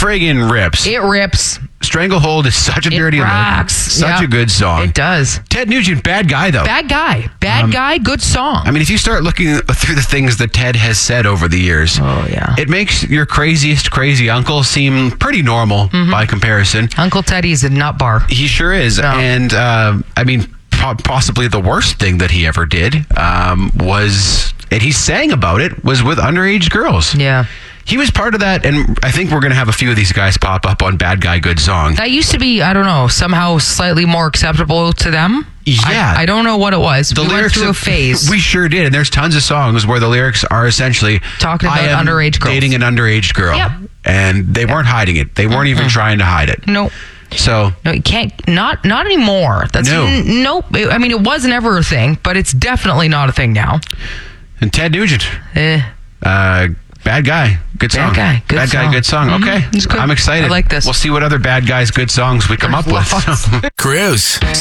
friggin' rips. It rips. Stranglehold is such a dirty look. Such a good song. It does. Ted Nugent, bad guy, though. Bad guy. Bad guy, good song. I mean, if you start looking through the things that Ted has said over the years, it makes your craziest crazy uncle seem pretty normal by comparison. Uncle Teddy's a nut bar. He sure is. Yeah. And, I mean, possibly the worst thing that he ever did was, and he sang about it, was with underage girls. Yeah. He was part of that, and I think we're going to have a few of these guys pop up on Bad Guy, Good Song. That used to be, I don't know, somehow slightly more acceptable to them. Yeah. I don't know what it was. The lyrics went through a phase. We sure did, and there's tons of songs where the lyrics are essentially talking about underage girls. Dating an underage girl. Yep. And they weren't hiding it. They weren't even trying to hide it. Nope. So no, you can't. Not anymore. That's nope. I mean, it wasn't ever a thing, but it's definitely not a thing now. And Ted Nugent. Bad guy, good song. Bad guy, good song. Okay, good. I'm excited. I like this. We'll see what other bad guys, good songs we come up with. Cruise.